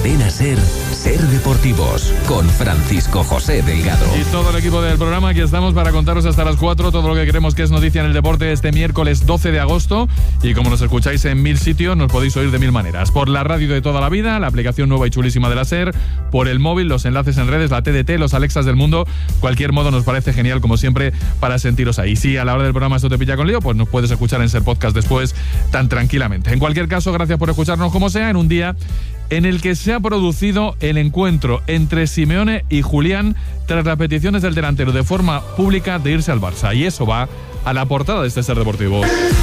Cadena SER, Ser Deportivos, con Francisco José Delgado. Y todo el equipo del programa, aquí estamos para contaros hasta las 4 todo lo que creemos que es noticia en el deporte este miércoles 12 de agosto. Y como nos escucháis en 1000 sitios, nos podéis oír de 1000 maneras. Por la radio de toda la vida, la aplicación nueva y chulísima de la SER, por el móvil, los enlaces en redes, la TDT, los Alexas del mundo. Cualquier modo nos parece genial, como siempre, para sentiros ahí. Si a la hora del programa esto te pilla con lío, pues nos puedes escuchar en SER Podcast después tan tranquilamente. En cualquier caso, gracias por escucharnos como sea, en un día en el que se ha producido el encuentro entre Simeone y Julián tras las peticiones del delantero de forma pública de irse al Barça. Y eso va a la portada de este Ser Deportivo.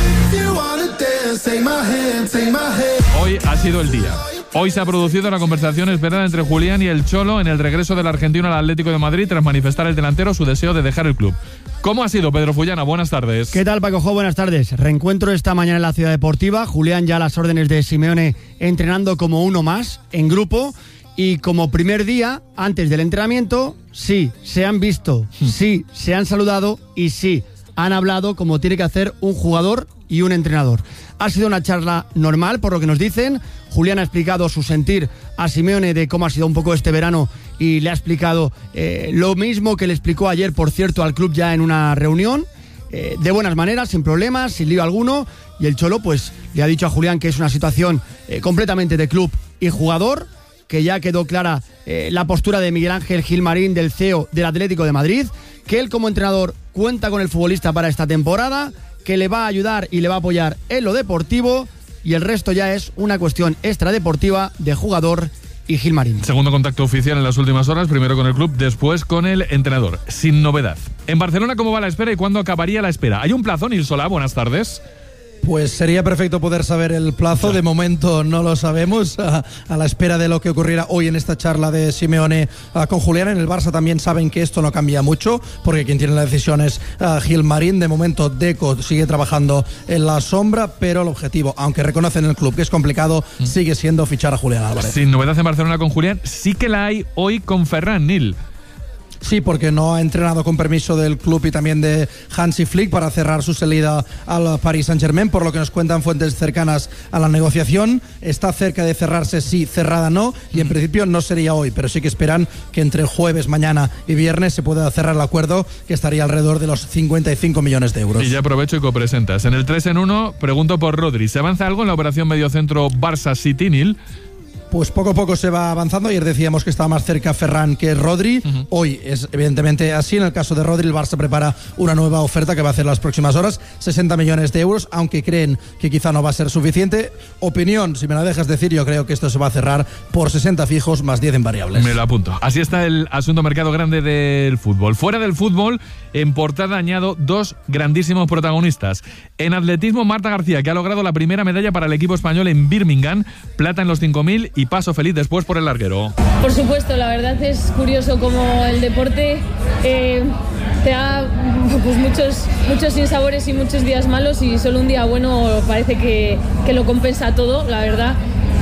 Hoy ha sido el día. Hoy se ha producido la conversación esperada entre Julián y el Cholo en el regreso del argentino al Atlético de Madrid tras manifestar el delantero su deseo de dejar el club. ¿Cómo ha sido, Pedro Fullana? Buenas tardes. ¿Qué tal, Paco Jo? Buenas tardes. Reencuentro esta mañana en la Ciudad Deportiva. Julián ya a las órdenes de Simeone entrenando como uno más, en grupo. Y como primer día, antes del entrenamiento, sí, se han visto, sí, se han saludado y sí, han hablado como tiene que hacer un jugador y un entrenador. Ha sido una charla normal, por lo que nos dicen. Julián ha explicado su sentir a Simeone de cómo ha sido un poco este verano y le ha explicado lo mismo que le explicó ayer, por cierto, al club ya en una reunión, de buenas maneras, sin problemas, sin lío alguno. Y el Cholo pues le ha dicho a Julián que es una situación completamente de club y jugador, que ya quedó clara la postura de Miguel Ángel Gilmarín, del CEO del Atlético de Madrid, que él como entrenador cuenta con el futbolista para esta temporada, que le va a ayudar y le va a apoyar en lo deportivo, y el resto ya es una cuestión extradeportiva de jugador y Gilmarín. Segundo contacto oficial en las últimas horas, primero con el club, después con el entrenador, sin novedad. En Barcelona, ¿cómo va la espera y cuándo acabaría la espera? ¿Hay un plazo, Nil Solá? Buenas tardes. Pues sería perfecto poder saber el plazo. De momento no lo sabemos, a la espera de lo que ocurriera hoy en esta charla de Simeone con Julián. En el Barça también saben que esto no cambia mucho, porque quien tiene la decisión es Gilmarín. De momento Deco sigue trabajando en la sombra, pero el objetivo, aunque reconocen en el club que es complicado, sigue siendo fichar a Julián Álvarez. Sin novedad en Barcelona con Julián, sí que la hay hoy con Ferran, Nil. Sí, porque no ha entrenado con permiso del club y también de Hansi Flick para cerrar su salida al Paris Saint-Germain, por lo que nos cuentan fuentes cercanas a la negociación. Está cerca de cerrarse, sí, cerrada no, y en principio no sería hoy, pero sí que esperan que entre jueves, mañana y viernes se pueda cerrar el acuerdo, que estaría alrededor de los 55 millones de euros. Y ya aprovecho y copresentas. En el 3 en 1, pregunto por Rodri. ¿Se avanza algo en la operación mediocentro Barça-City, Nil? Pues poco a poco se va avanzando. Ayer decíamos que estaba más cerca Ferran que Rodri. Hoy es evidentemente así. En el caso de Rodri, el Barça prepara una nueva oferta que va a hacer las próximas horas, 60 millones de euros, aunque creen que quizá no va a ser suficiente. Opinión, si me la dejas decir, yo creo que esto se va a cerrar por 60 fijos más 10 en variables. Me lo apunto. Así está el asunto mercado grande del fútbol. Fuera del fútbol, en portada añado dos grandísimos protagonistas. En atletismo, Marta García, que ha logrado la primera medalla para el equipo español en Birmingham, plata en los 5000 y paso feliz después por el larguero. Por supuesto, la verdad es curioso cómo el deporte te da pues muchos sinsabores y muchos días malos, y solo un día bueno parece que lo compensa todo, la verdad.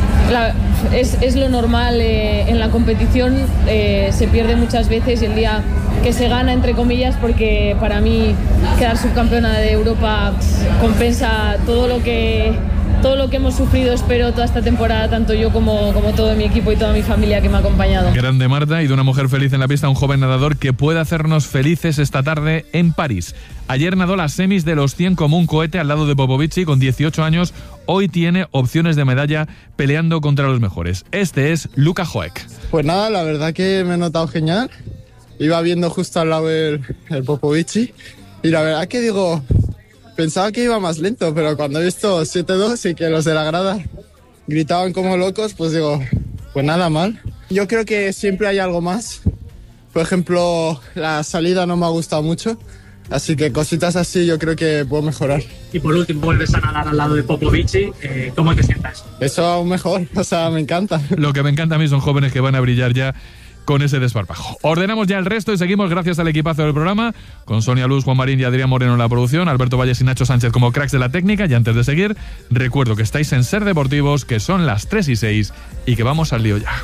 Es lo normal en la competición, se pierde muchas veces, y el día que se gana, entre comillas, porque para mí quedar subcampeona de Europa compensa todo lo que hemos sufrido, espero, toda esta temporada, tanto yo como todo mi equipo y toda mi familia que me ha acompañado. Grande Marta, y de una mujer feliz en la pista, un joven nadador que puede hacernos felices esta tarde en París. Ayer nadó las semis de los 100 como un cohete al lado de Popovici con 18 años. Hoy tiene opciones de medalla peleando contra los mejores. Este es Luka Hoek. Pues nada, la verdad que me he notado genial. Iba viendo justo al lado el Popovici y la verdad que digo... Pensaba que iba más lento, pero cuando he visto 7-2 y que los de la grada gritaban como locos, pues digo, pues nada mal. Yo creo que siempre hay algo más. Por ejemplo, la salida no me ha gustado mucho, así que cositas así yo creo que puedo mejorar. Y por último, vuelves a nadar al lado de Popovici. ¿Cómo te sientas? Eso aún mejor, o sea, me encanta. Lo que me encanta a mí son jóvenes que van a brillar ya con ese desparpajo. Ordenamos ya el resto y seguimos gracias al equipazo del programa, con Sonia Luz, Juan Marín y Adrián Moreno en la producción, Alberto Valles y Nacho Sánchez como cracks de la técnica. Y antes de seguir, recuerdo que estáis en Ser Deportivos, que son las 3:06 y que vamos al lío ya.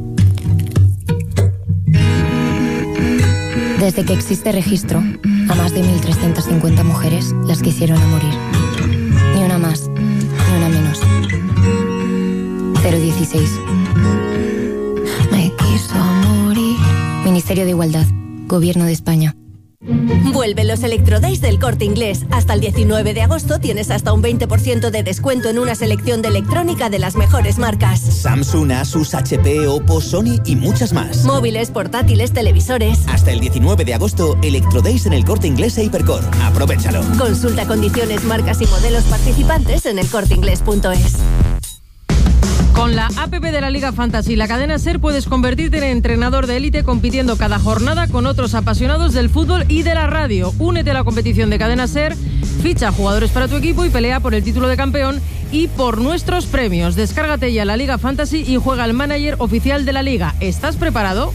Desde que existe registro, a más de 1.350 mujeres las quisieron a morir. Ni una más, ni una menos. 016. empiezo a morir. Ministerio de Igualdad, Gobierno de España. Vuelven los Electrodays del Corte Inglés. Hasta el 19 de agosto tienes hasta un 20% de descuento en una selección de electrónica de las mejores marcas. Samsung, Asus, HP, Oppo, Sony y muchas más. Móviles, portátiles, televisores. Hasta el 19 de agosto, Electrodays en el Corte Inglés e Hipercor. Aprovéchalo. Consulta condiciones, marcas y modelos participantes en elcorteinglés.es. Con la APP de la Liga Fantasy, la cadena SER, puedes convertirte en entrenador de élite compitiendo cada jornada con otros apasionados del fútbol y de la radio. Únete a la competición de cadena SER, ficha jugadores para tu equipo y pelea por el título de campeón y por nuestros premios. Descárgate ya la Liga Fantasy y juega al manager oficial de la Liga. ¿Estás preparado?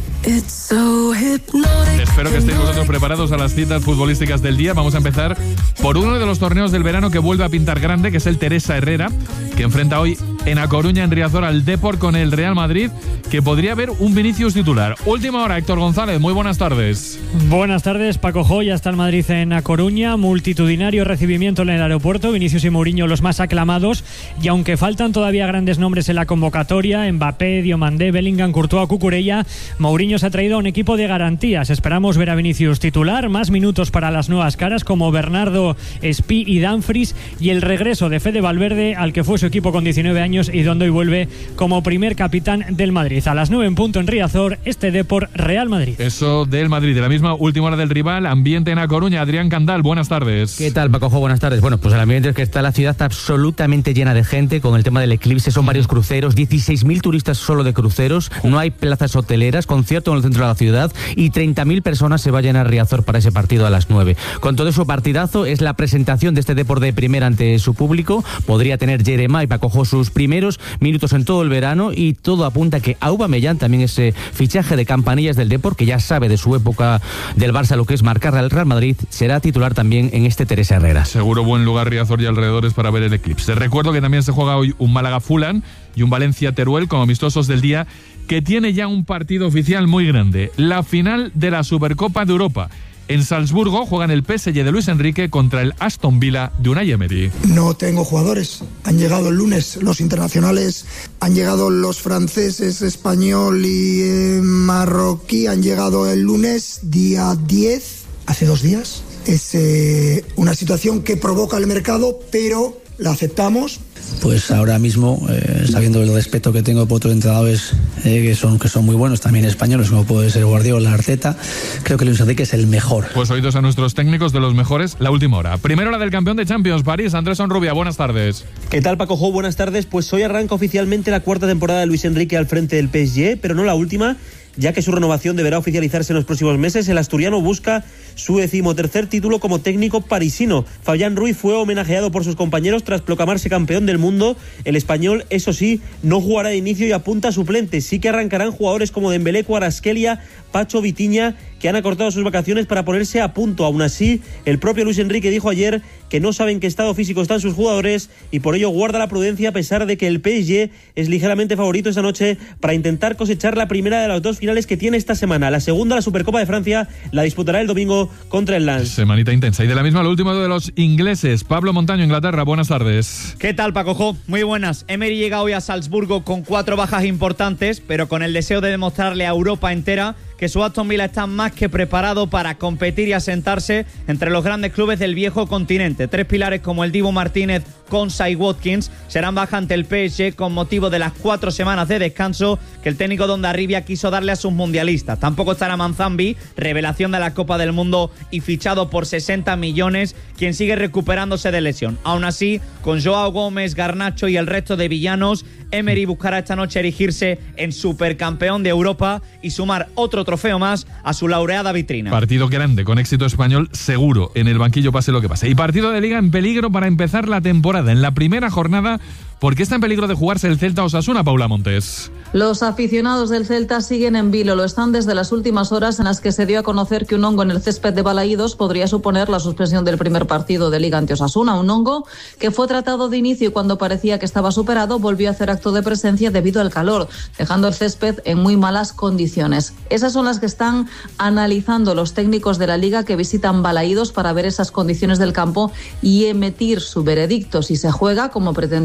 Espero que estéis vosotros preparados a las citas futbolísticas del día. Vamos a empezar por uno de los torneos del verano que vuelve a pintar grande, que es el Teresa Herrera, que enfrenta hoy en A Coruña, en Riazor, al Depor con el Real Madrid, que podría haber un Vinicius titular. Última hora, Héctor González, muy buenas tardes. Buenas tardes, Paco Jo. Ya está el Madrid en A Coruña, multitudinario recibimiento en el aeropuerto, Vinicius y Mourinho los más aclamados, y aunque faltan todavía grandes nombres en la convocatoria, Mbappé, Diomandé, Bellingham, Courtois, Cucurella, Mourinho se ha traído a un equipo de garantías. Esperamos ver a Vinicius titular, más minutos para las nuevas caras como Bernardo, Spi y Dumfries, y el regreso de Fede Valverde, al que fue su equipo con 19 años y donde hoy vuelve como primer capitán del Madrid. A las 9 en punto en Riazor, este Depor Real Madrid. Eso del Madrid, de la misma última hora del rival, ambiente en A Coruña. Adrián Candal, buenas tardes. ¿Qué tal, Paco Jo? Buenas tardes. Bueno, pues el ambiente es que está la ciudad absolutamente llena de gente con el tema del eclipse. Son varios cruceros, 16.000 turistas solo de cruceros, no hay plazas hoteleras, concierto en el centro de la ciudad y 30.000 personas se vayan a Riazor para ese partido a las 9. Con todo eso, partidazo, es la presentación de este Depor de primera ante su público. Podría tener Jeremá y Paco Jo sus primeros minutos en todo el verano y todo apunta a que Aubameyang, también ese fichaje de campanillas del Depor, que ya sabe de su época del Barça lo que es marcar al Real Madrid, será titular también en este Teresa Herrera. Seguro buen lugar Riazor y alrededores para ver el eclipse. Recuerdo que también se juega hoy un Málaga-Fulham y un Valencia-Teruel como amistosos del día, que tiene ya un partido oficial muy grande, la final de la Supercopa de Europa. En Salzburgo juegan el PSG de Luis Enrique contra el Aston Villa de Unai Emery. No tengo jugadores. Han llegado el lunes los internacionales, han llegado los franceses, español y marroquí, han llegado el lunes, día 10, hace 2 días. Es una situación que provoca el mercado, pero la aceptamos. Pues ahora mismo, sabiendo el respeto que tengo por otros entrenadores que son muy buenos, también españoles, como puede ser Guardiola, Arteta, creo que Luis Enrique es el mejor. Pues oídos a nuestros técnicos de los mejores, la última hora. Primero la del campeón de Champions, París, Andrés Onrubia, buenas tardes. ¿Qué tal, Paco Jo? Buenas tardes. Pues hoy arranca oficialmente la 4ª temporada de Luis Enrique al frente del PSG, pero no la última, ya que su renovación deberá oficializarse en los próximos meses. El asturiano busca su 13º título como técnico parisino. Fabián Ruiz fue homenajeado por sus compañeros tras proclamarse campeón del mundo. El español, eso sí, no jugará de inicio y apunta a suplente. Sí que arrancarán jugadores como Dembélé, Kvaratskhelia, Pacho, Vitinha, que han acortado sus vacaciones para ponerse a punto. Aún así, el propio Luis Enrique dijo ayer que no sabe en qué estado físico están sus jugadores y por ello guarda la prudencia a pesar de que el PSG es ligeramente favorito esta noche para intentar cosechar la primera de las 2 finales que tiene esta semana. La segunda, la Supercopa de Francia, la disputará el domingo contra el Lens. Semanita intensa. Y de la misma, lo último de los ingleses. Pablo Montaño, Inglaterra, buenas tardes. ¿Qué tal, Paco Jo? Muy buenas. Emery llega hoy a Salzburgo con 4 bajas importantes, pero con el deseo de demostrarle a Europa entera que su Aston Villa está más que preparado para competir y asentarse entre los grandes clubes del viejo continente. 3 pilares como el Dibu Martínez, Konsa y Watkins serán baja ante el PSG con motivo de las 4 semanas de descanso que el técnico Dondarribia quiso darle a sus mundialistas. Tampoco estará Manzambi, revelación de la Copa del Mundo y fichado por 60 millones, quien sigue recuperándose de lesión. Aún así, con Joao Gómez, Garnacho y el resto de villanos, Emery buscará esta noche erigirse en supercampeón de Europa y sumar otro trofeo más a su laureada vitrina. Partido grande, con éxito español seguro, en el banquillo pase lo que pase. Y partido de Liga en peligro para empezar la temporada. En la primera jornada, ¿por qué está en peligro de jugarse el Celta Osasuna, Paula Montes? Los aficionados del Celta siguen en vilo, lo están desde las últimas horas en las que se dio a conocer que un hongo en el césped de Balaídos podría suponer la suspensión del primer partido de Liga ante Osasuna. Un hongo que fue tratado de inicio y cuando parecía que estaba superado volvió a hacer acto de presencia debido al calor, dejando el césped en muy malas condiciones. Esas son las que están analizando los técnicos de la Liga que visitan Balaídos para ver esas condiciones del campo y emitir su veredicto. Si se juega, como pretende Osasuna,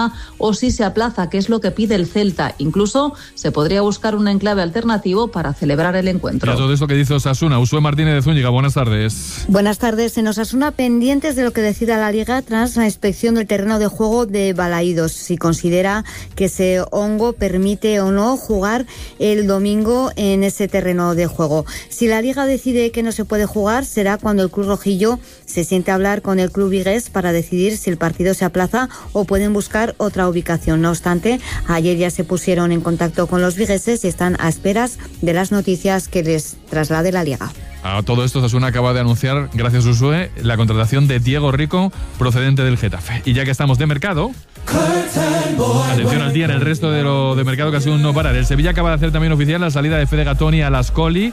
Osasuna o si se aplaza, que es lo que pide el Celta. Incluso se podría buscar un enclave alternativo para celebrar el encuentro. Y a todo esto que dice Osasuna, Usue Martínez de Zúñiga, buenas tardes. Buenas tardes. En Osasuna, pendientes de lo que decida la Liga tras la inspección del terreno de juego de Balaídos, si considera que ese hongo permite o no jugar el domingo en ese terreno de juego. Si la Liga decide que no se puede jugar, será cuando el club rojillo se siente a hablar con el club vigués para decidir si el partido se aplaza o pueden buscar otra ubicación. No obstante, ayer ya se pusieron en contacto con los vigueses y están a esperas de las noticias que les traslade la Liga. A todo esto, Osasuna acaba de anunciar, gracias a Usue, la contratación de Diego Rico, procedente del Getafe. Y ya que estamos de mercado, atención al día en el resto de lo de mercado que ha sido un no parar. El Sevilla acaba de hacer también oficial la salida de Fede Gattoni al Ascoli,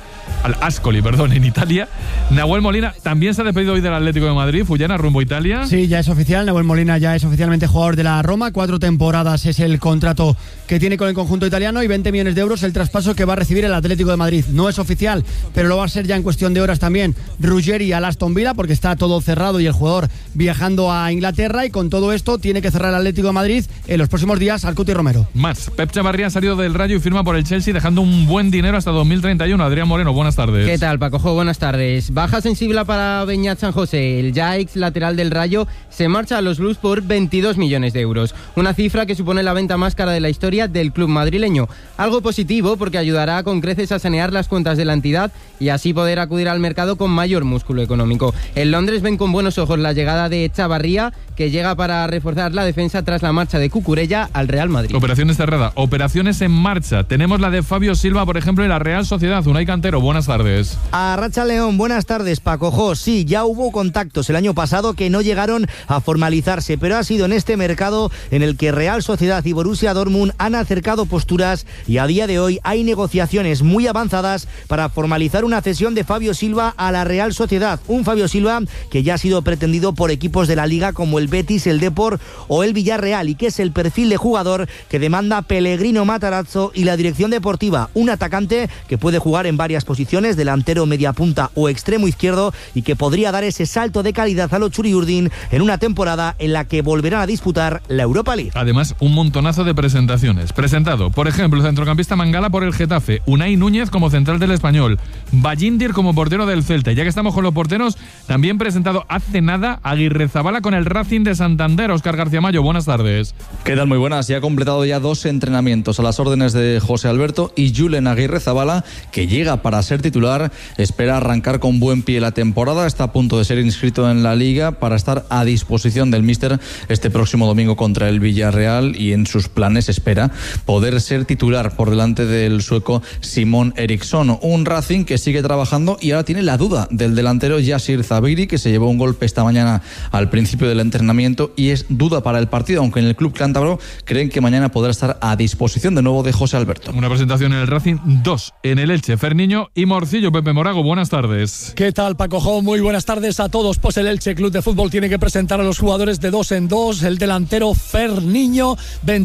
en Italia. Nahuel Molina también se ha despedido hoy del Atlético de Madrid. Fullana, rumbo a Italia. Sí, ya es oficial. Nahuel Molina ya es oficialmente jugador de la Roma. 4 temporadas es el contrato que tiene con el conjunto italiano y 20 millones de euros el traspaso que va a recibir el Atlético de Madrid. No es oficial, pero lo va a ser ya en cuestión de horas también Ruggeri al Aston Villa, porque está todo cerrado y el jugador viajando a Inglaterra, y con todo esto tiene que cerrar el Atlético de Madrid en los próximos días al Cuti Romero. Más, Pep Chavarría ha salido del Rayo y firma por el Chelsea, dejando un buen dinero hasta 2031. Adrián Moreno, buenas tardes. ¿Qué tal, Pacojo? Buenas tardes. Baja sensible para Beñat San José. El ya ex lateral del Rayo se marcha a los Blues por 22 millones de euros. Una cifra que supone la venta más cara de la historia del club madrileño. Algo positivo porque ayudará con creces a sanear las cuentas de la entidad y así poder acudir al mercado con mayor músculo económico. En Londres ven con buenos ojos la llegada de Chavarría, que llega para reforzar la defensa tras la marcha de Cucurella al Real Madrid. Operaciones cerrada, operaciones en marcha. Tenemos la de Fabio Silva, por ejemplo, en la Real Sociedad. Unai Cantero, buenas tardes. Arracha León, buenas tardes, Pacojo. Sí, ya hubo contactos el año pasado que no llegaron a formalizarse, pero ha sido en este mercado en el que Real Sociedad y Borussia Dortmund han acercado posturas y a día de hoy hay negociaciones muy avanzadas para formalizar una cesión de Fabio Silva a la Real Sociedad. Un Fabio Silva que ya ha sido pretendido por equipos de la Liga como el Betis, el Depor o el Villarreal, y que es el perfil de jugador que demanda Pellegrino Matarazzo y la dirección deportiva. Un atacante que puede jugar en varias posiciones, delantero, media punta o extremo izquierdo, y que podría dar ese salto de calidad a los Churiurdin en una temporada en la que volverán a disputar la Europa League. Además, un montonazo de presentaciones. Presentado, por ejemplo, el centrocampista Mangala por el Getafe, Unai Núñez como central del Español, Ballíndir como portero del Celta. Ya que estamos con los porteros, también presentado hace nada Aguirrezabala con el Racing de Santander. Óscar García Mayo, buenas tardes. ¿Qué tal? Muy buenas. Ya ha completado ya 2 entrenamientos a las órdenes de José Alberto, y Julen Aguirrezabala, que llega para ser titular, espera arrancar con buen pie la temporada. Está a punto de ser inscrito en la Liga para estar a disposición del míster este próximo domingo contra el Villarreal, y en sus planes espera poder ser titular por delante del sueco Simón Eriksson. Un Racing que sigue trabajando y ahora tiene la duda del delantero Yasir Zabiri, que se llevó un golpe esta mañana al principio del entrenamiento y es duda para el partido, aunque en el club cántabro creen que mañana podrá estar a disposición de nuevo de José Alberto. Una presentación en el Racing, 2 en el Elche. Ferniño y Morcillo. Pepe Morago, buenas tardes. ¿Qué tal, Paco? Muy buenas tardes a todos. Pues el Elche Club de Fútbol tiene que presentar a los jugadores de 2 en 2. El delantero Ferniño,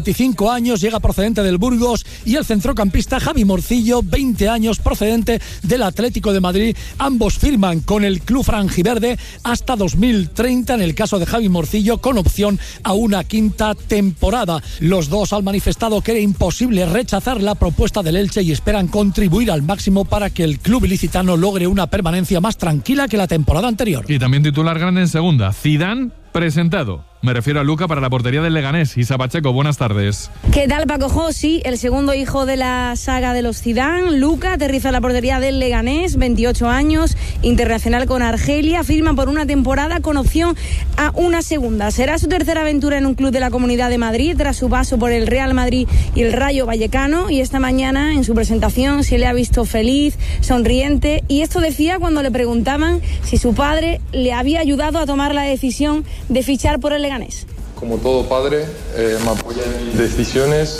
25 años, llega procedente del Burgos, y el centrocampista Javi Morcillo, 20 años, procedente del Atlético de Madrid. Ambos firman con el club franjiverde hasta 2030, en el caso de Javi Morcillo, con opción a una 5ª temporada. Los dos han manifestado que era imposible rechazar la propuesta del Elche y esperan contribuir al máximo para que el club ilicitano logre una permanencia más tranquila que la temporada anterior. Y también titular grande en segunda, Zidane presentado. Me refiero a Luca para la portería del Leganés. Isa Pacheco, buenas tardes. ¿Qué tal, Paco? Sí, el segundo hijo de la saga de los Zidane, Luca, aterriza en la portería del Leganés, 28 años, internacional con Argelia, firma por una temporada con opción a una segunda. Será su tercera aventura en un club de la Comunidad de Madrid, tras su paso por el Real Madrid y el Rayo Vallecano, y esta mañana en su presentación se le ha visto feliz, sonriente, y esto decía cuando le preguntaban si su padre le había ayudado a tomar la decisión de fichar por el Leganés. Como todo padre, me apoya en mis decisiones.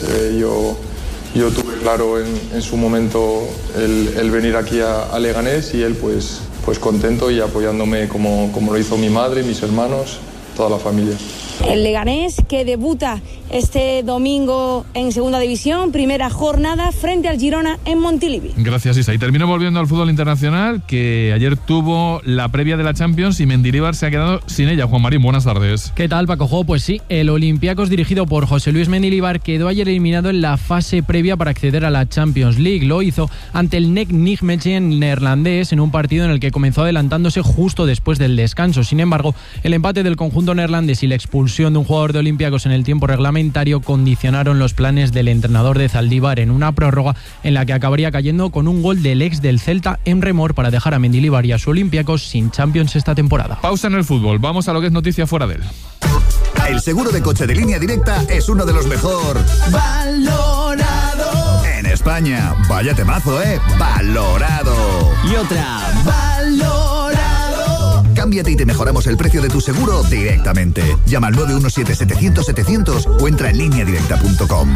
Yo tuve claro en su momento el venir aquí a Leganés, y él pues contento y apoyándome como lo hizo mi madre, mis hermanos, toda la familia. El Leganés, que debuta este domingo en segunda división, primera jornada frente al Girona en Montilivi. Gracias, Isa. Y termino volviendo al fútbol internacional, que ayer tuvo la previa de la Champions y Mendilibar se ha quedado sin ella. Juan Marín, buenas tardes. ¿Qué tal, Paco Jo? Pues sí, el Olympiacos, dirigido por José Luis Mendilibar, quedó ayer eliminado en la fase previa para acceder a la Champions League. Lo hizo ante el NEC Nijmegen neerlandés en un partido en el que comenzó adelantándose justo después del descanso. Sin embargo, el empate del conjunto neerlandés y la expulsión de un jugador de Olympiacos en el tiempo reglamentario condicionaron los planes del entrenador de Zaldívar en una prórroga en la que acabaría cayendo con un gol del ex del Celta, Emre Mor, para dejar a Mendilibar y a su Olympiacos sin Champions esta temporada. Pausa en el fútbol, vamos a lo que es noticia fuera de él. El seguro de coche de Línea Directa es uno de los mejor valorado en España. Vaya temazo, valorado. Y otra, valorado. Cámbiate y te mejoramos el precio de tu seguro directamente. Llama al 917-700-700 o entra en lineadirecta.com.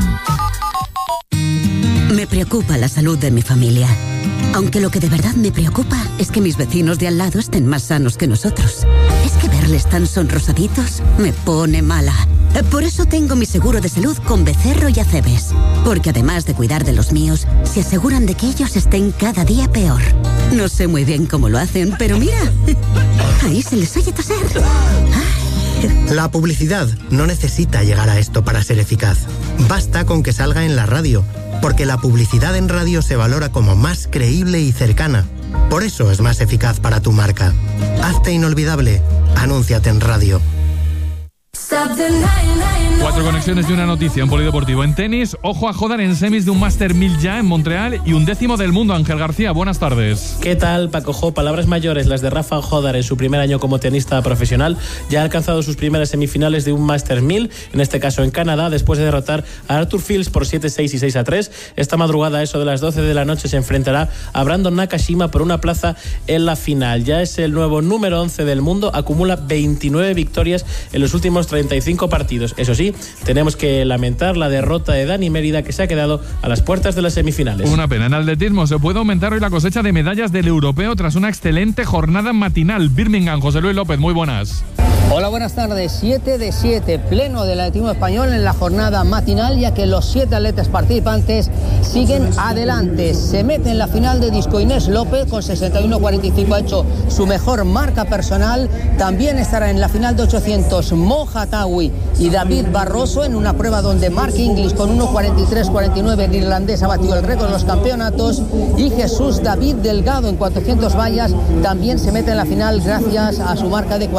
Me preocupa la salud de mi familia. Aunque lo que de verdad me preocupa es que mis vecinos de al lado estén más sanos que nosotros. Es que verles tan sonrosaditos me pone mala. Por eso tengo mi seguro de salud con Becerro y Acebes. Porque además de cuidar de los míos, se aseguran de que ellos estén cada día peor. No sé muy bien cómo lo hacen, pero mira, ahí se les oye toser. La publicidad no necesita llegar a esto para ser eficaz. Basta con que salga en la radio, porque la publicidad en radio se valora como más creíble y cercana. Por eso es más eficaz para tu marca. Hazte inolvidable. Anúnciate en radio. 4 conexiones y una noticia en polideportivo. En tenis, ojo a Hodar en semis de un Master 1000 ya en Montreal y un 10º del mundo. Ángel García, buenas tardes. ¿Qué tal, Paco Jo? Palabras mayores las de Rafa Hodar en su primer año como tenista profesional. Ya ha alcanzado sus primeras semifinales de un Master 1000, en este caso en Canadá, después de derrotar a Arthur Fields por 7-6 y 6-3. Esta madrugada, a eso de las 12 de la noche, se enfrentará a Brandon Nakashima por una plaza en la final. Ya es el nuevo número 11 del mundo, acumula 29 victorias en los últimos 35 partidos. Eso sí, tenemos que lamentar la derrota de Dani Mérida, que se ha quedado a las puertas de las semifinales. Una pena. En atletismo se puede aumentar hoy la cosecha de medallas del europeo tras una excelente jornada matinal. Birmingham, José Luis López, muy buenas. Hola, buenas tardes. 7 de 7, pleno del atletismo español en la jornada matinal, ya que los 7 atletas participantes siguen adelante. Se mete en la final de disco Inés López con 61.45, ha hecho su mejor marca personal. También estará en la final de 800 Moja Tawi y David Barroso en una prueba donde Mark Inglis con 1.43.49 el irlandés ha batido el récord de los campeonatos, y Jesús David Delgado en 400 vallas también se mete en la final gracias a su marca de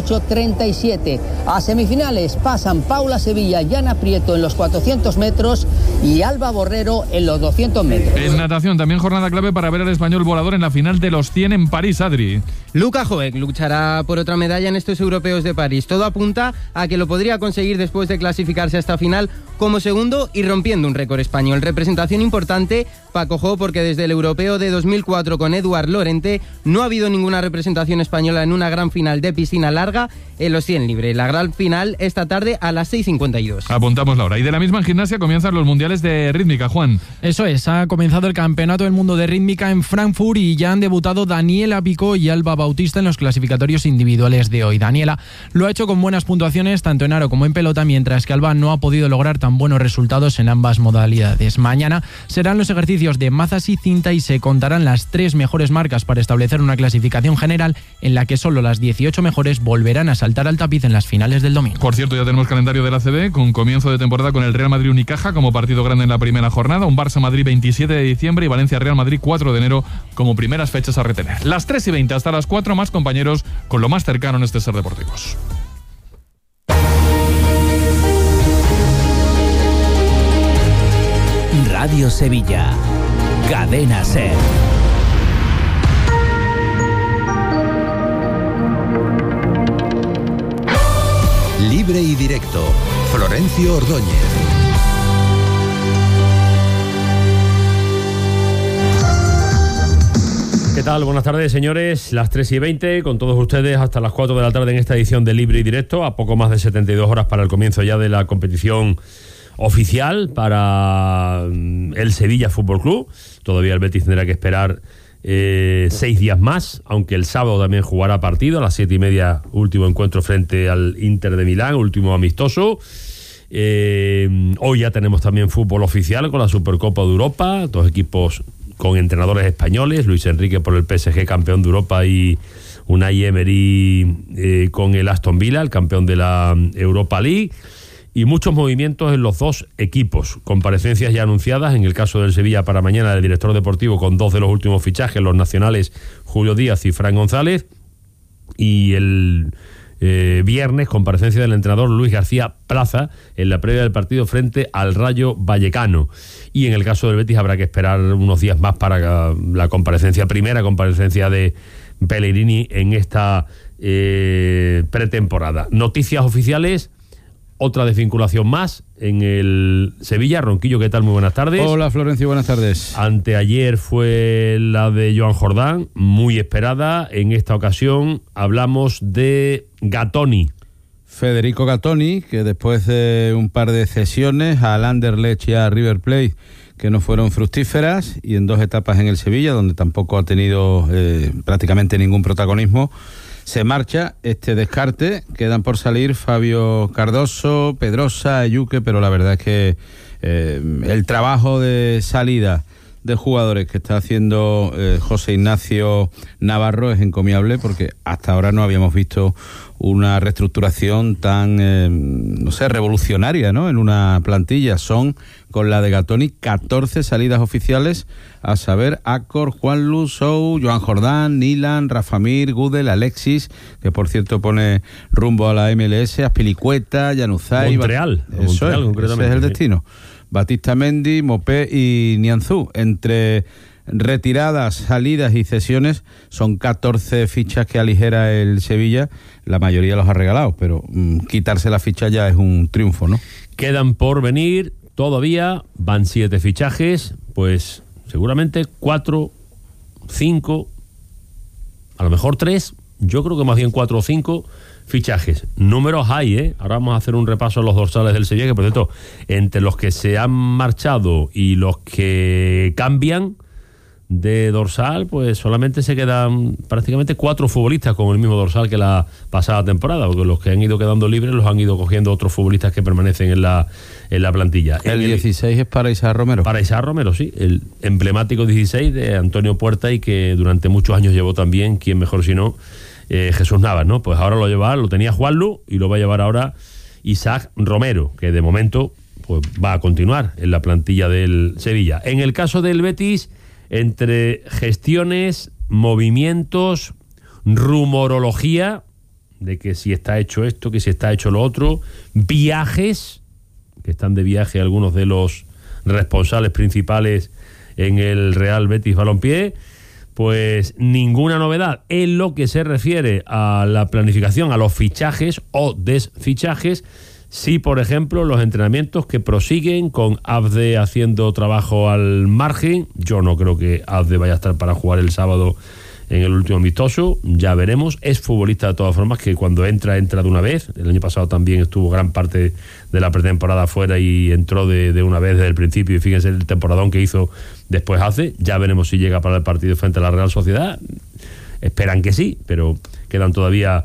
48.37. A semifinales pasan Paula Sevilla y Ana Prieto en los 400 metros y Alba Borrero en los 200 metros. En natación también jornada clave para ver al español volador en la final de los 100 en París, Adri. Luka Joek luchará por otra medalla en estos europeos de París. Todo apunta a que lo podría conseguir después de clasificarse a esta final como segundo y rompiendo un récord español. Representación importante, Paco Jo, porque desde el europeo de 2004 con Eduard Lorente no ha habido ninguna representación española en una gran final de piscina larga en los 100 libre. La gran final esta tarde a las 6:52. Apuntamos la hora. Y de la misma en gimnasia comienzan los mundiales de rítmica, Juan. Eso es, ha comenzado el Campeonato del Mundo de Rítmica en Frankfurt y ya han debutado Daniela Pico y Alba Bautista en los clasificatorios individuales de hoy. Daniela lo ha hecho con buenas puntuaciones tanto en aro como en pelota, mientras que Alba no ha podido lograr tan buenos resultados en ambas modalidades. Mañana serán los ejercicios de mazas y cinta y se contarán las 3 mejores marcas para establecer una clasificación general en la que solo las 18 mejores volverán a saltar al tapiz en las finales del domingo. Por cierto, ya tenemos calendario del ACB con comienzo de temporada con el Real Madrid Unicaja como partido grande en la primera jornada, un Barça-Madrid 27 de diciembre y Valencia-Real Madrid 4 de enero como primeras fechas a retener. Las 3:20 hasta las 4, más compañeros con lo más cercano en este Ser Deportivos. Radio Sevilla, Cadena Ser. Libre y directo, Florencio Ordóñez. ¿Qué tal? Buenas tardes, señores. Las 3:20 con todos ustedes hasta las 4 de la tarde en esta edición de Libre y Directo, a poco más de 72 horas para el comienzo ya de la competición oficial para el Sevilla Fútbol Club. Todavía el Betis tendrá que esperar 6 días más, aunque el sábado también jugará partido a las 7:30, último encuentro frente al Inter de Milán, último amistoso. Hoy ya tenemos también fútbol oficial con la Supercopa de Europa, 2 equipos con entrenadores españoles, Luis Enrique por el PSG, campeón de Europa, y Unai Emery con el Aston Villa, el campeón de la Europa League. Y muchos movimientos en los 2 equipos. Comparecencias ya anunciadas, en el caso del Sevilla para mañana, del director deportivo con 2 de los últimos fichajes, los nacionales Julio Díaz y Fran González. Y el viernes, comparecencia del entrenador Luis García Plaza en la previa del partido frente al Rayo Vallecano. Y en el caso del Betis habrá que esperar unos días más para la primera comparecencia de Pellegrini en esta pretemporada. Noticias oficiales. Otra desvinculación más en el Sevilla. Ronquillo, ¿qué tal? Muy buenas tardes. Hola, Florencio, buenas tardes. Anteayer fue la de Joan Jordán, muy esperada. En esta ocasión hablamos de Gattoni. Federico Gattoni, que después de un par de cesiones al Anderlecht y a River Plate, que no fueron fructíferas, y en 2 etapas en el Sevilla, donde tampoco ha tenido prácticamente ningún protagonismo, se marcha este descarte. Quedan por salir Fabio Cardoso, Pedrosa, Ayuque, pero la verdad es que el trabajo de salida de jugadores que está haciendo José Ignacio Navarro es encomiable, porque hasta ahora no habíamos visto una reestructuración tan, revolucionaria, ¿no?, en una plantilla. Son, con la de Gattoni, 14 salidas oficiales, a saber, Acor, Juanlu, Sou, Joan Jordán, Nilan, Rafa Mir, Gudel, Alexis, que por cierto pone rumbo a la MLS, Azpilicueta, Januzaj, Montreal, concretamente. Ese es el destino. Batista Mendy, Mopé y Nianzú. Entre retiradas, salidas y cesiones son 14 fichas que aligera el Sevilla. La mayoría los ha regalado, pero quitarse la ficha ya es un triunfo, ¿no? Quedan por venir todavía, van 7 fichajes, pues seguramente 4, 5, a lo mejor 3, yo creo que más bien 4 o 5 fichajes. Números hay, ¿eh? Ahora vamos a hacer un repaso a los dorsales del Sevilla, que por cierto, entre los que se han marchado y los que cambian de dorsal, pues solamente se quedan prácticamente 4 futbolistas con el mismo dorsal que la pasada temporada, porque los que han ido quedando libres los han ido cogiendo otros futbolistas que permanecen en la plantilla. El 16 es para Isaac Romero. Para Isaac Romero, sí, el emblemático 16 de Antonio Puerta, y que durante muchos años llevó también, quién mejor si no, Jesús Navas, ¿no? Pues ahora lo tenía Juanlu y lo va a llevar ahora Isaac Romero, que de momento pues va a continuar en la plantilla del Sevilla. En el caso del Betis, entre gestiones, movimientos, rumorología de que si está hecho esto, que si está hecho lo otro, viajes, que están de viaje algunos de los responsables principales en el Real Betis Balompié, pues ninguna novedad en lo que se refiere a la planificación, a los fichajes o desfichajes. Sí, por ejemplo, los entrenamientos que prosiguen con Abde haciendo trabajo al margen. Yo no creo que Abde vaya a estar para jugar el sábado en el último amistoso, ya veremos. Es futbolista de todas formas, que cuando entra de una vez. El año pasado también estuvo gran parte de la pretemporada fuera y entró de una vez desde el principio, y fíjense el temporadón que hizo después hace. Ya veremos si llega para el partido frente a la Real Sociedad. Esperan que sí, pero quedan todavía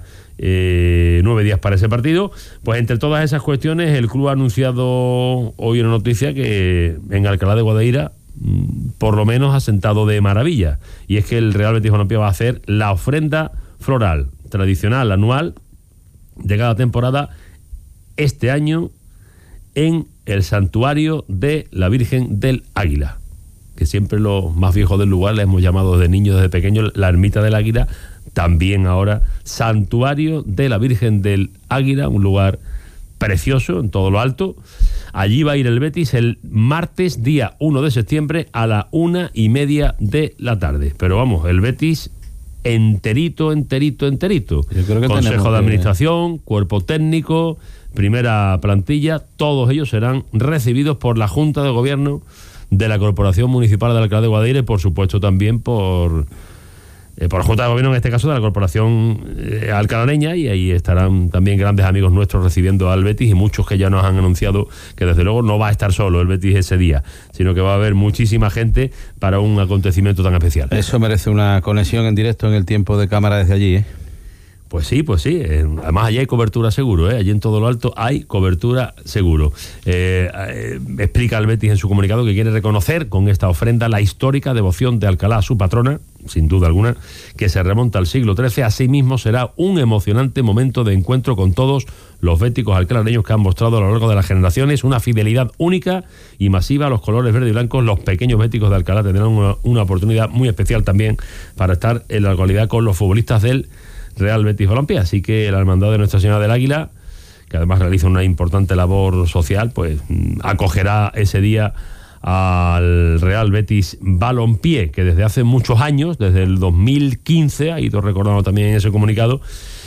9 días para ese partido. Pues entre todas esas cuestiones, el club ha anunciado hoy una noticia que en Alcalá de Guadaira por lo menos ha sentado de maravilla, y es que el Real Betis Balompié va a hacer la ofrenda floral tradicional anual de cada temporada este año en el santuario de la Virgen del Águila, que siempre los más viejos del lugar le hemos llamado desde niños, desde pequeños, la Ermita del Águila. También ahora santuario de la Virgen del Águila, un lugar precioso en todo lo alto. Allí va a ir el Betis el martes día 1 de septiembre a la 1:30 de la tarde. Pero vamos, el Betis enterito. Yo creo que Consejo de Administración, cuerpo técnico, primera plantilla, todos ellos serán recibidos por la Junta de Gobierno de la Corporación Municipal de Alcalá de Guadaira, y por supuesto también por por la Junta de Gobierno, en este caso de la Corporación alcalareña, y ahí estarán también grandes amigos nuestros recibiendo al Betis, y muchos que ya nos han anunciado que desde luego no va a estar solo el Betis ese día, sino que va a haber muchísima gente para un acontecimiento tan especial. Eso merece una conexión en directo en el tiempo de cámara desde allí, ¿eh? Pues sí. Además, allí hay cobertura seguro, ¿eh? Allí en todo lo alto hay cobertura seguro. Explica el Betis en su comunicado que quiere reconocer con esta ofrenda la histórica devoción de Alcalá a su patrona, sin duda alguna, que se remonta al siglo XIII. Asimismo, será un emocionante momento de encuentro con todos los béticos alcalareños que han mostrado a lo largo de las generaciones una fidelidad única y masiva a los colores verde y blancos. Los pequeños béticos de Alcalá tendrán una oportunidad muy especial también para estar en la actualidad con los futbolistas del Real Betis Balompié. Así que la Hermandad de Nuestra Señora del Águila, que además realiza una importante labor social, pues acogerá ese día al Real Betis Balompié, que desde hace muchos años, desde el 2015, ha ido recordando también en ese comunicado,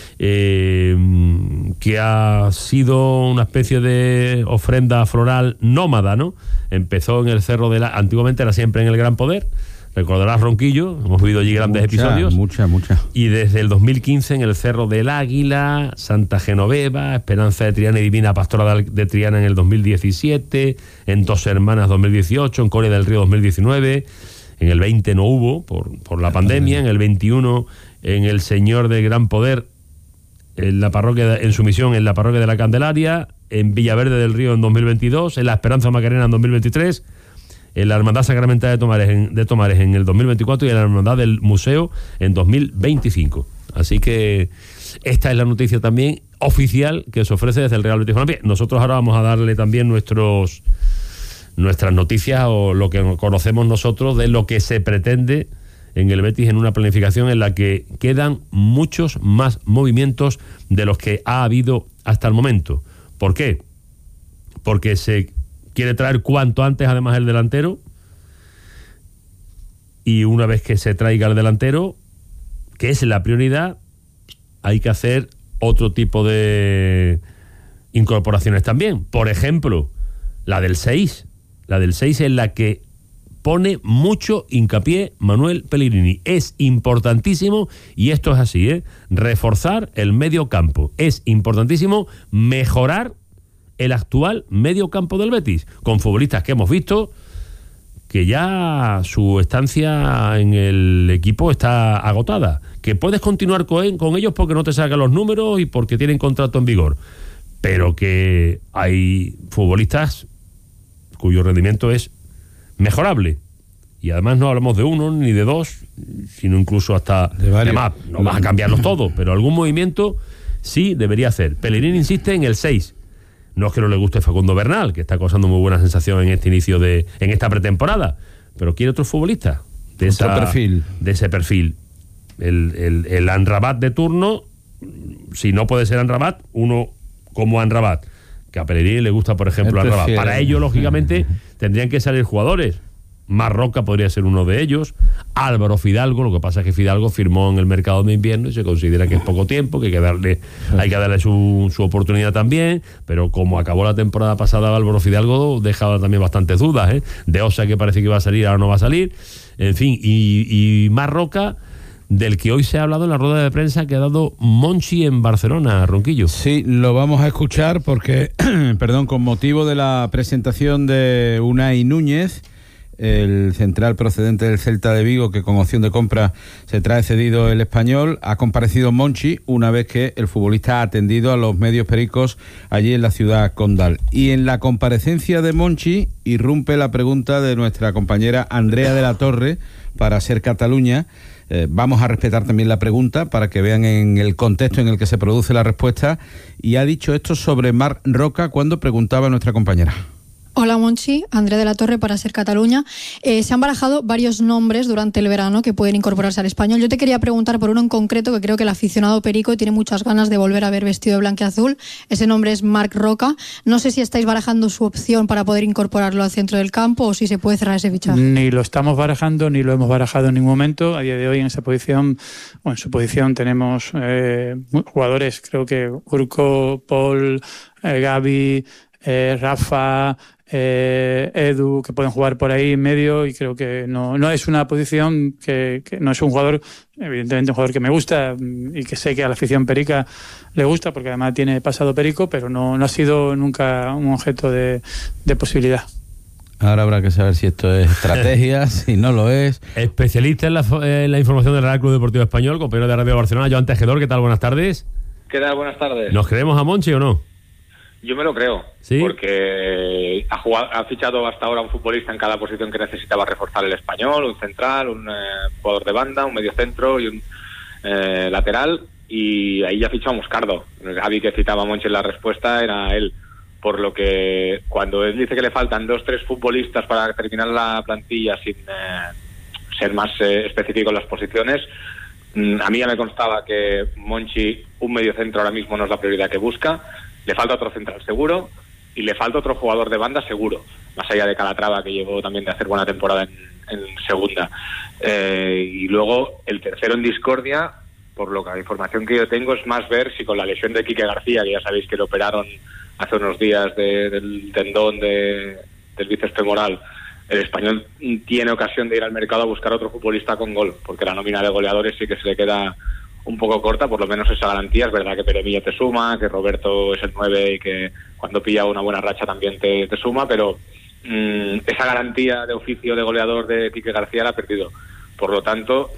que ha sido una especie de ofrenda floral nómada, ¿no? Empezó en el Cerro de la... Antiguamente era siempre en el Gran Poder. Recordarás Ronquillo, hemos vivido allí grandes episodios. Mucha. Y desde el 2015 en el Cerro del Águila, Santa Genoveva, Esperanza de Triana y Divina Pastora de Triana en el 2017, en Dos Hermanas 2018, en Coria del Río 2019, en el 20 no hubo por la pandemia, en el 21 en el Señor del Gran Poder, en la parroquia, en su misión en la Parroquia de la Candelaria, en Villaverde del Río en 2022, en la Esperanza Macarena en 2023, en la Hermandad Sacramental de Tomares en el 2024 y en la Hermandad del Museo en 2025. Así que esta es la noticia también oficial que se ofrece desde el Real Betis Balompié. Nosotros ahora vamos a darle también nuestras noticias, o lo que conocemos nosotros de lo que se pretende en el Betis, en una planificación en la que quedan muchos más movimientos de los que ha habido hasta el momento. ¿Por qué? Porque se quiere traer cuanto antes además el delantero, y una vez que se traiga el delantero, que es la prioridad, hay que hacer otro tipo de incorporaciones también. Por ejemplo, la del 6 es la que pone mucho hincapié Manuel Pellegrini. Es importantísimo, y esto es así, reforzar el medio campo. Es importantísimo mejorar el actual medio campo del Betis, con futbolistas que hemos visto que ya su estancia en el equipo está agotada, que puedes continuar con ellos porque no te sacan los números y porque tienen contrato en vigor, pero que hay futbolistas cuyo rendimiento es mejorable, y además no hablamos de uno ni de dos, sino incluso hasta de más. No vas a cambiarlos todos, pero algún movimiento sí debería hacer. Pellegrini insiste en el 6. No es que no le guste Facundo Bernal, que está causando muy buena sensación en este inicio en esta pretemporada, pero quiere otro futbolista de ese perfil. El Amrabat de turno, si no puede ser Amrabat, uno como Amrabat, que a Pellegrini le gusta, por ejemplo, Amrabat. Para ello, lógicamente, tendrían que salir jugadores. Marroca podría ser uno de ellos, Álvaro Fidalgo. Lo que pasa es que Fidalgo firmó en el mercado de invierno y se considera que es poco tiempo, que hay que darle su oportunidad también, pero como acabó la temporada pasada Álvaro Fidalgo, dejaba también bastantes dudas, De Osa, que parece que iba a salir, ahora no va a salir, en fin, y Marroca, del que hoy se ha hablado en la rueda de prensa que ha dado Monchi en Barcelona, Ronquillo. Sí, lo vamos a escuchar porque, con motivo de la presentación de Unai Núñez, el central procedente del Celta de Vigo, que con opción de compra se trae cedido el Español, ha comparecido Monchi una vez que el futbolista ha atendido a los medios pericos allí en la ciudad condal. Y en la comparecencia de Monchi irrumpe la pregunta de nuestra compañera Andrea de la Torre para Ser Cataluña. Vamos a respetar también la pregunta para que vean en el contexto en el que se produce la respuesta, y ha dicho esto sobre Marc Roca cuando preguntaba a nuestra compañera. Hola Monchi, Andrea de la Torre para Ser Cataluña. Se han barajado varios nombres durante el verano que pueden incorporarse al Español. Yo te quería preguntar por uno en concreto que creo que el aficionado perico tiene muchas ganas de volver a ver vestido de blanquiazul. Ese nombre es Marc Roca. No sé si estáis barajando su opción para poder incorporarlo al centro del campo o si se puede cerrar ese fichaje. Ni lo estamos barajando ni lo hemos barajado en ningún momento. A día de hoy en esa posición, o en su posición, tenemos jugadores, creo que Urco, Paul, Gavi, Rafa, Edu, que pueden jugar por ahí en medio, y creo que no es una posición que no es un jugador, evidentemente un jugador que me gusta y que sé que a la afición perica le gusta, porque además tiene pasado perico, pero no ha sido nunca un objeto de posibilidad. Ahora habrá que saber si esto es estrategia, si no lo es. Especialista en la información del Real Club Deportivo Español, compañero de Radio Barcelona, Joan Tejedor, ¿qué tal? Buenas tardes. ¿Qué tal? Buenas tardes. ¿Nos creemos a Monchi o no? Yo me lo creo, ¿sí? Porque ha fichado hasta ahora un futbolista en cada posición que necesitaba reforzar el Español, un central, un jugador de banda, un mediocentro y un lateral, y ahí ya fichó a Moscardo. El Gavi que citaba Monchi en la respuesta era él. Por lo que cuando él dice que le faltan 2-3 futbolistas para terminar la plantilla sin ser más específico en las posiciones, a mí ya me constaba que Monchi, un mediocentro ahora mismo no es la prioridad que busca, le falta otro central seguro y le falta otro jugador de banda seguro, más allá de Calatrava, que llegó también de hacer buena temporada en segunda. Y luego el tercero en discordia, por lo que la información que yo tengo, es más ver si con la lesión de Quique García, que ya sabéis que le operaron hace unos días del tendón del bíceps femoral, el Español tiene ocasión de ir al mercado a buscar otro futbolista con gol, porque la nómina de goleadores sí que se le queda un poco corta, por lo menos esa garantía. Es verdad que Peremilla te suma, que Roberto es el 9 y que cuando pilla una buena racha también te suma, pero esa garantía de oficio de goleador de Quique García la ha perdido. Por lo tanto,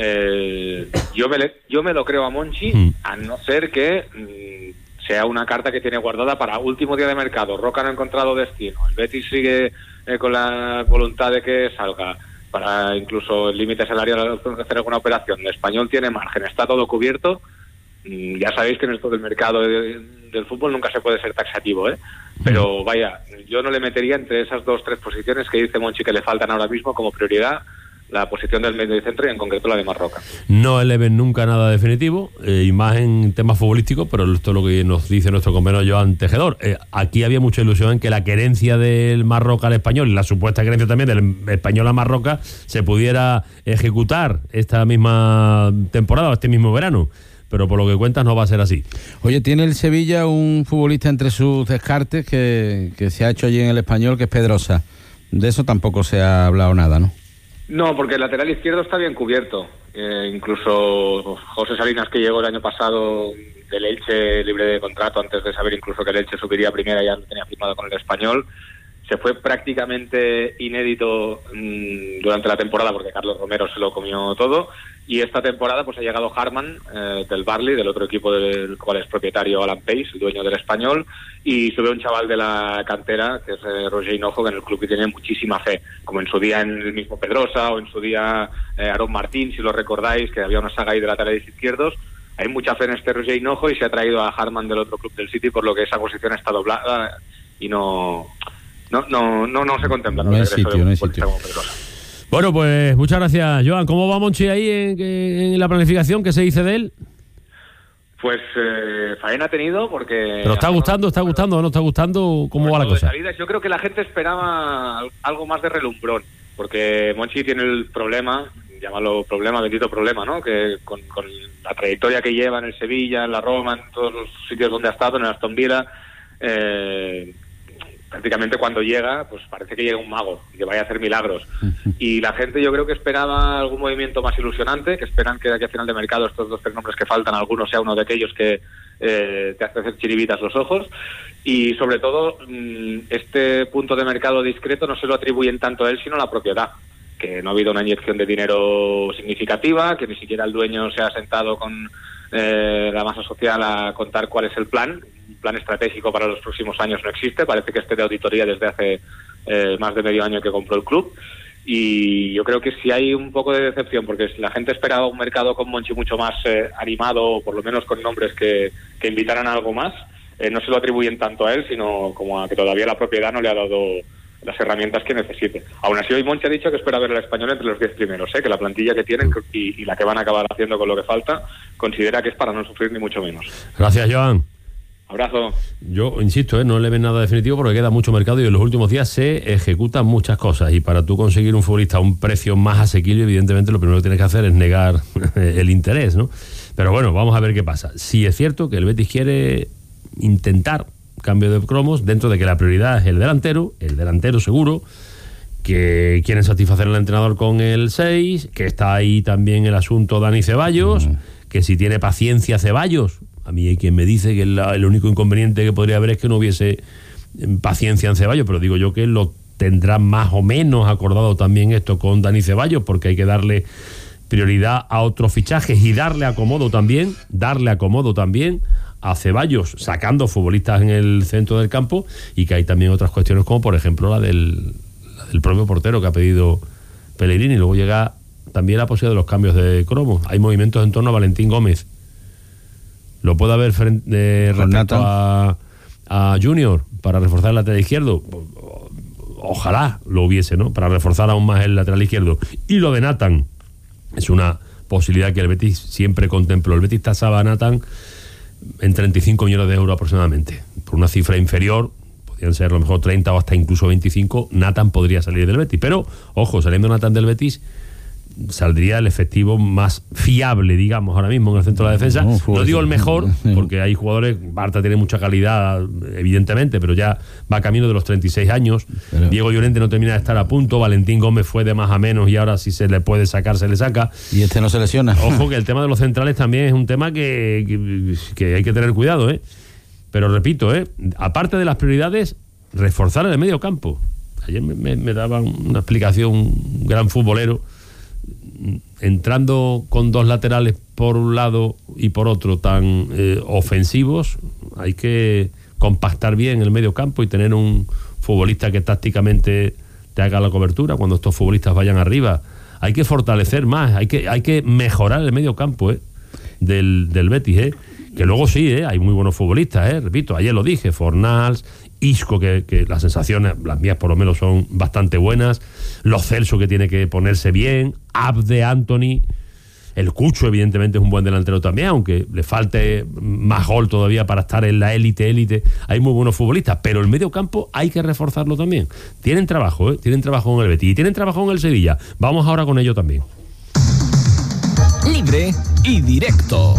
yo me lo creo a Monchi, a no ser que sea una carta que tiene guardada para último día de mercado. Roca no ha encontrado destino, el Betis sigue con la voluntad de que salga, para incluso el límite salarial de hacer alguna operación. El Español tiene margen, está todo cubierto. Ya sabéis que en esto del mercado del fútbol nunca se puede ser taxativo, pero vaya, yo no le metería entre esas 2-3 posiciones que dice Monchi que le faltan ahora mismo como prioridad la posición del medio centro y en concreto la de Marroca. No eleven nunca nada definitivo, y más en temas futbolísticos, pero esto es lo que nos dice nuestro compañero Joan Tejedor. Aquí había mucha ilusión en que la querencia del Marroca al Español y la supuesta querencia también del Español a Marroca se pudiera ejecutar esta misma temporada o este mismo verano, pero por lo que cuentas no va a ser así. Oye, tiene el Sevilla un futbolista entre sus descartes que se ha hecho allí en el Español, que es Pedrosa. De eso tampoco se ha hablado nada, ¿no? No, porque el lateral izquierdo está bien cubierto. Incluso José Salinas, que llegó el año pasado del Elche libre de contrato, antes de saber incluso que el Elche subiría a primera, ya lo tenía firmado con el Español, se fue prácticamente inédito durante la temporada porque Carlos Romero se lo comió todo, y esta temporada pues ha llegado Harman del Barley, del otro equipo del cual es propietario Alan Pace, el dueño del Español, y sube un chaval de la cantera que es Roger Hinojo, que en el club que tiene muchísima fe, como en su día en el mismo Pedrosa o en su día Aaron Martín, si lo recordáis, que había una saga ahí de laterales izquierdos. Hay mucha fe en este Roger Hinojo y se ha traído a Harman del otro club del City, por lo que esa posición está doblada y no se contempla. No hay sitio. Bueno, pues muchas gracias, Joan. ¿Cómo va Monchi ahí en la planificación? ¿Qué se dice de él? Pues faena ha tenido porque... ¿Pero está gustando o no está gustando? ¿Cómo va la cosa? Yo creo que la gente esperaba algo más de relumbrón, porque Monchi tiene el problema, llámalo problema, bendito problema, ¿no? Que con la trayectoria que lleva en el Sevilla, en la Roma, en todos los sitios donde ha estado, en el Aston Villa, prácticamente cuando llega, pues parece que llega un mago, que vaya a hacer milagros. Y la gente yo creo que esperaba algún movimiento más ilusionante, que esperan que de aquí a final de mercado estos 2-3 nombres que faltan, alguno sea uno de aquellos que te hace hacer chiribitas los ojos. Y sobre todo, este punto de mercado discreto no se lo atribuyen tanto a él, sino a la propiedad, que no ha habido una inyección de dinero significativa, que ni siquiera el dueño se ha sentado con la masa social a contar cuál es el plan. Un plan estratégico para los próximos años no existe, parece que esté de auditoría desde hace más de medio año que compró el club, y yo creo que sí hay un poco de decepción, porque la gente esperaba un mercado con Monchi mucho más animado, o por lo menos con nombres que invitaran a algo más. No se lo atribuyen tanto a él, sino como a que todavía la propiedad no le ha dado las herramientas que necesite. Aún así, hoy Monchi ha dicho que espera ver al Español entre los 10 primeros, que la plantilla que tienen y la que van a acabar haciendo con lo que falta, considera que es para no sufrir ni mucho menos. Gracias, Joan. Abrazo. Yo insisto, no le ven nada definitivo porque queda mucho mercado y en los últimos días se ejecutan muchas cosas, y para tú conseguir un futbolista a un precio más asequible, evidentemente lo primero que tienes que hacer es negar el interés, ¿no? Pero bueno, vamos a ver qué pasa. Sí es cierto que el Betis quiere intentar cambio de cromos, dentro de que la prioridad es el delantero seguro, que quieren satisfacer al entrenador con el 6, que está ahí también el asunto Dani Ceballos, que si tiene paciencia Ceballos, a mí hay quien me dice que el único inconveniente que podría haber es que no hubiese paciencia en Ceballos, pero digo yo que lo tendrá más o menos acordado también esto con Dani Ceballos, porque hay que darle prioridad a otros fichajes y darle acomodo también a Ceballos, sacando futbolistas en el centro del campo, y que hay también otras cuestiones como por ejemplo la del propio portero que ha pedido Pellegrini. Luego llega también la posibilidad de los cambios de cromo. Hay movimientos en torno a Valentín Gómez. Lo puede haber respecto a Junior para reforzar el lateral izquierdo. Ojalá lo hubiese, ¿no? Para reforzar aún más el lateral izquierdo. Y lo de Nathan es una posibilidad que el Betis siempre contempló. El Betis tasaba a Nathan en 35 millones de euros aproximadamente. Por una cifra inferior, podrían ser a lo mejor 30 o hasta incluso 25, Nathan podría salir del Betis. Pero, ojo, saliendo Nathan del Betis, saldría el efectivo más fiable, digamos, ahora mismo en el centro de la defensa. No digo el mejor, porque hay jugadores, Bartra tiene mucha calidad, evidentemente, pero ya va camino de los 36 años. Diego Llorente no termina de estar a punto, Valentín Gómez fue de más a menos y ahora si se le puede sacar, se le saca. Y este no se lesiona. Ojo que el tema de los centrales también es un tema que hay que tener cuidado, ¿eh? Pero repito, aparte de las prioridades, reforzar el medio campo. Ayer me daban una explicación un gran futbolero, entrando con dos laterales por un lado y por otro tan ofensivos, hay que compactar bien el medio campo y tener un futbolista que tácticamente te haga la cobertura cuando estos futbolistas vayan arriba. Hay que fortalecer más, hay que mejorar el medio campo del Betis, que luego sí, hay muy buenos futbolistas, repito, ayer lo dije, Fornals, Isco, que las sensaciones, las mías por lo menos, son bastante buenas. Lo Celso, que tiene que ponerse bien. Abde, Anthony. El Cucho, evidentemente, es un buen delantero también, aunque le falte más gol todavía para estar en la élite. Hay muy buenos futbolistas, pero el medio campo hay que reforzarlo también. Tienen trabajo, tienen trabajo en el Betis y tienen trabajo en el Sevilla. Vamos ahora con ello también. Libre y directo.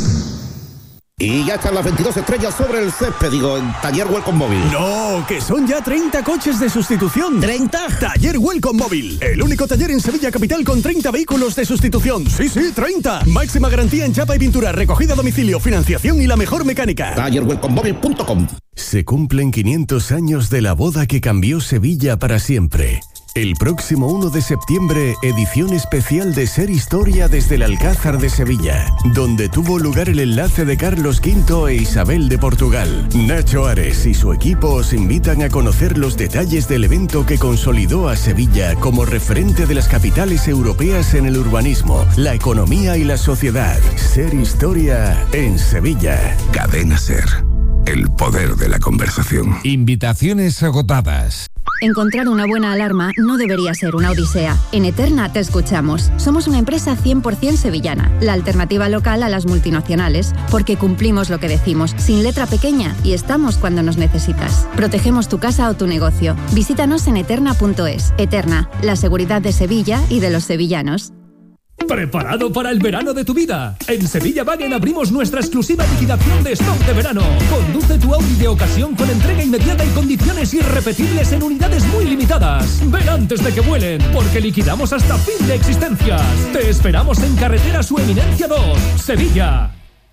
Y ya están las 22 estrellas sobre el césped, en Taller Welcome Móvil. No, que son ya 30 coches de sustitución. ¿30? Taller Welcome Móvil, el único taller en Sevilla capital con 30 vehículos de sustitución. Sí, 30. Máxima garantía en chapa y pintura, recogida a domicilio, financiación y la mejor mecánica. TallerWelcomeMóvil.com. Se cumplen 500 años de la boda que cambió Sevilla para siempre. El próximo 1 de septiembre, edición especial de Ser Historia desde el Alcázar de Sevilla, donde tuvo lugar el enlace de Carlos V e Isabel de Portugal. Nacho Ares y su equipo os invitan a conocer los detalles del evento que consolidó a Sevilla como referente de las capitales europeas en el urbanismo, la economía y la sociedad. Ser Historia en Sevilla. Cadena Ser. El poder de la conversación. Invitaciones agotadas. Encontrar una buena alarma no debería ser una odisea. En Eterna te escuchamos. Somos una empresa 100% sevillana, la alternativa local a las multinacionales, porque cumplimos lo que decimos, sin letra pequeña, y estamos cuando nos necesitas. Protegemos tu casa o tu negocio. Visítanos en eterna.es. Eterna, la seguridad de Sevilla y de los sevillanos. ¿Preparado para el verano de tu vida? En Sevilla Wagen abrimos nuestra exclusiva liquidación de stock de verano. Conduce tu Audi de ocasión con entrega inmediata y condiciones irrepetibles en unidades muy limitadas. Ven antes de que vuelen, porque liquidamos hasta fin de existencias. Te esperamos en Carretera Su Eminencia 2, Sevilla.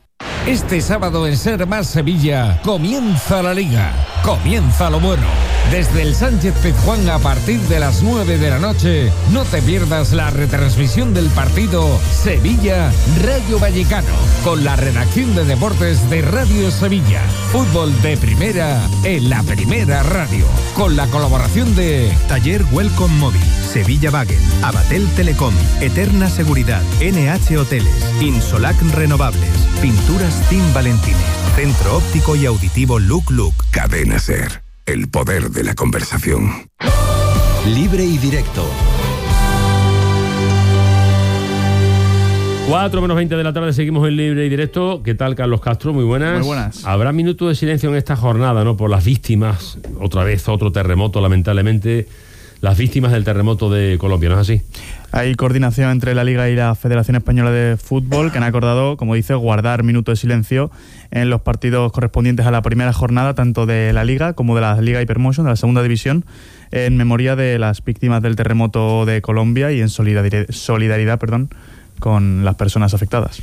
Este sábado en Ser Más Sevilla comienza la Liga, comienza lo bueno. Desde el Sánchez Pizjuán a partir de las 9 de la noche, no te pierdas la retransmisión del partido Sevilla-Rayo Vallecano, con la redacción de deportes de Radio Sevilla. Fútbol de primera en la Primera Radio, con la colaboración de Taller Welcome Móvil, Sevilla Wagen, Abatel Telecom, Eterna Seguridad, NH Hoteles, Insolac Renovables, Pinturas Team Valentines, Centro Óptico y Auditivo Look. Cadena Ser. El poder de la conversación. Libre y directo. 4 menos 20 de la tarde, seguimos en Libre y Directo. ¿Qué tal, Carlos Castro? Muy buenas. Muy buenas. Habrá minuto de silencio en esta jornada, ¿no? Por las víctimas. Otra vez, otro terremoto, lamentablemente. las víctimas del terremoto de Colombia, ¿no es así? Hay coordinación entre la Liga y la Federación Española de Fútbol, que han acordado, como dice, guardar minuto de silencio en los partidos correspondientes a la primera jornada, tanto de la Liga como de la Liga Hypermotion, de la segunda división, en memoria de las víctimas del terremoto de Colombia y en solidaridad con las personas afectadas.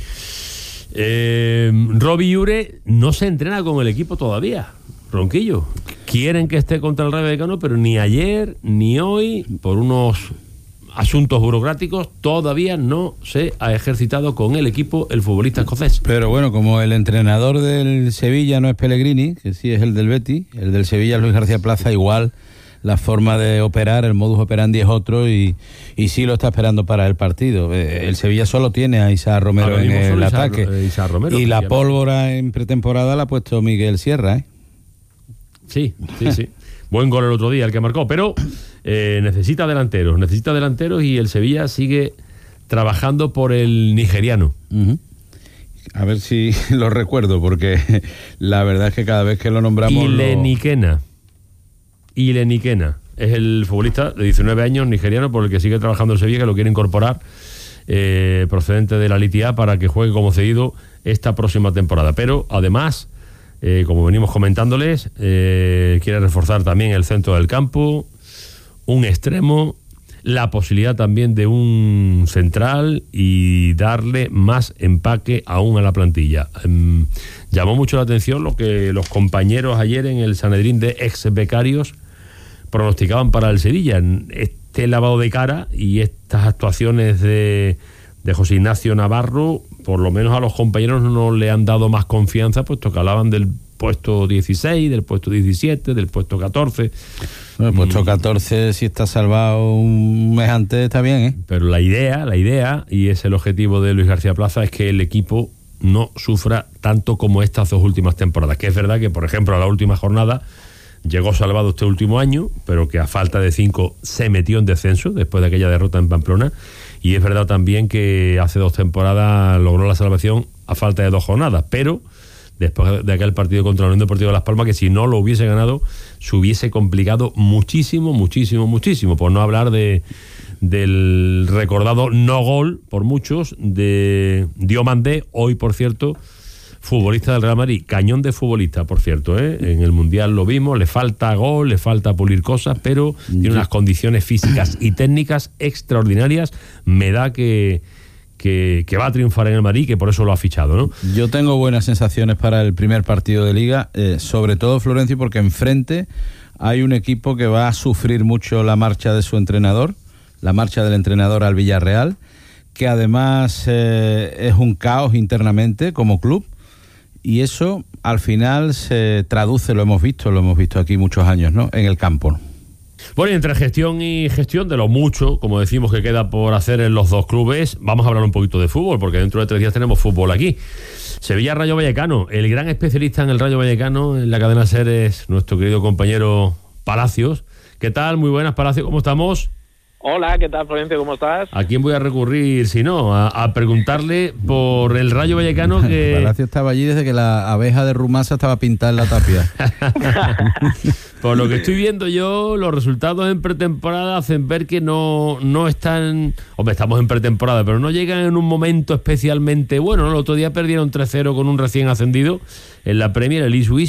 Robbie Ure no se entrena con el equipo todavía, Ronquillo. Quieren que esté contra el Rayo Vallecano, pero ni ayer ni hoy, por unos asuntos burocráticos, todavía no se ha ejercitado con el equipo el futbolista escocés. Pero bueno, como el entrenador del Sevilla no es Pellegrini, que sí es el del Betis, el del Sevilla es Luis García Plaza, igual la forma de operar, el modus operandi es otro y sí lo está esperando para el partido. El Sevilla solo tiene a Isaac Romero en el ataque. Romero, y la pólvora en pretemporada la ha puesto Miguel Sierra, ¿eh? Sí. Buen gol el otro día el que marcó, pero necesita delanteros y el Sevilla sigue trabajando por el nigeriano. Uh-huh. A ver si lo recuerdo, porque la verdad es que cada vez que lo nombramos... Ilenikena es el futbolista de 19 años nigeriano por el que sigue trabajando el Sevilla, que lo quiere incorporar procedente de la Litia para que juegue como cedido esta próxima temporada. Pero además, como venimos comentándoles, quiere reforzar también el centro del campo, un extremo, la posibilidad también de un central y darle más empaque aún a la plantilla. Llamó mucho la atención lo que los compañeros ayer en el Sanedrín de ex becarios pronosticaban para el Sevilla. Este lavado de cara y estas actuaciones de José Ignacio Navarro, por lo menos a los compañeros no le han dado más confianza, puesto que hablaban del puesto 16, del puesto 17, del puesto 14. Bueno, el puesto 14, si está salvado un mes antes, está bien, ¿eh? Pero la idea, y es el objetivo de Luis García Plaza, es que el equipo no sufra tanto como estas dos últimas temporadas. Que es verdad que, por ejemplo, a la última jornada llegó salvado este último año, pero que a falta de 5 se metió en descenso después de aquella derrota en Pamplona. Y es verdad también que hace 2 temporadas logró la salvación a falta de 2 jornadas, pero después de aquel partido contra la Unión Deportiva Las Palmas, que si no lo hubiese ganado se hubiese complicado muchísimo, por no hablar del recordado no gol por muchos de Diomandé, hoy por cierto futbolista del Real Madrid, cañón de futbolista, por cierto, en el Mundial lo vimos, le falta gol, le falta pulir cosas, pero tiene unas condiciones físicas y técnicas extraordinarias. Me da que va a triunfar en el Madrid, que por eso lo ha fichado, ¿no? Yo tengo buenas sensaciones para el primer partido de Liga, sobre todo, Florencio, porque enfrente hay un equipo que va a sufrir mucho la marcha de su entrenador, la marcha del entrenador al Villarreal, que además es un caos internamente como club, y eso al final se traduce, lo hemos visto aquí muchos años, ¿no?, en el campo. Bueno, y entre gestión y gestión, de lo mucho, como decimos, que queda por hacer en los dos clubes, vamos a hablar un poquito de fútbol, porque dentro de 3 días tenemos fútbol aquí. Sevilla Rayo Vallecano, el gran especialista en el Rayo Vallecano en la cadena SER es nuestro querido compañero Palacios. ¿Qué tal? Muy buenas, Palacios, ¿cómo estamos? Hola, ¿qué tal, Florencio? ¿Cómo estás? ¿A quién voy a recurrir si no? A preguntarle por el Rayo Vallecano que... Palacio estaba allí desde que la abeja de Rumasa estaba pintada en la tapia. Por lo que estoy viendo yo, los resultados en pretemporada hacen ver que no están... Hombre, estamos en pretemporada, pero no llegan en un momento especialmente bueno, ¿no? El otro día perdieron 3-0 con un recién ascendido en la Premier, el Ipswich,